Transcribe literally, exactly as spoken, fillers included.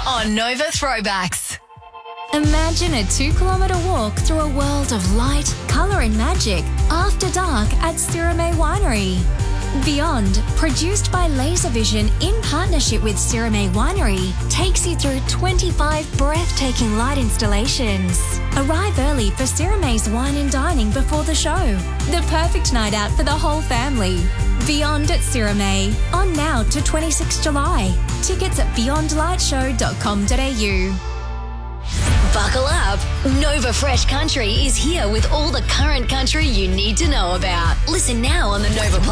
on Nova Throwbacks. Imagine a two kilometre walk through a world of light, colour and magic after dark at Sirame Winery. Beyond, produced by Laservision in partnership with Sirame Winery, takes you through twenty-five breathtaking light installations. Arrive early for Sirame's wine and dining before the show. The perfect night out for the whole family. Beyond at Sirame, on now to twenty-sixth of July. Tickets at beyond light show dot com dot a u. Buckle up. Nova Fresh Country is here with all the current country you need to know about. Listen now on the Nova Plus